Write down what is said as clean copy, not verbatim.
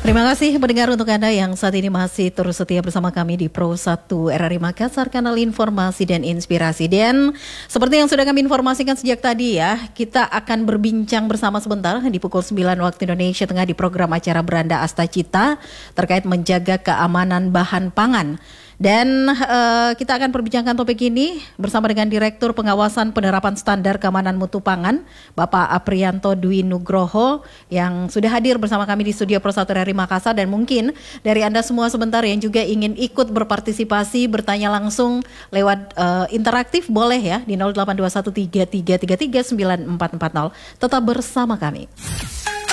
Terima kasih pendengar untuk Anda yang saat ini masih terus setia bersama kami di Pro 1 RRI Makassar, kanal informasi dan inspirasi. Dan seperti yang sudah kami informasikan sejak tadi ya, kita akan berbincang bersama sebentar di pukul 9 waktu Indonesia Tengah di program acara Beranda Asta Cita terkait menjaga keamanan bahan pangan. Dan kita akan perbincangkan topik ini bersama dengan Direktur Pengawasan Penerapan Standar Keamanan Mutu Pangan, Bapak Aprianto Dwi Nugroho, yang sudah hadir bersama kami di studio Pro 1 RRI Makassar. Dan mungkin dari Anda semua sebentar yang juga ingin ikut berpartisipasi, bertanya langsung lewat interaktif, boleh ya di 082133339440. Tetap bersama kami.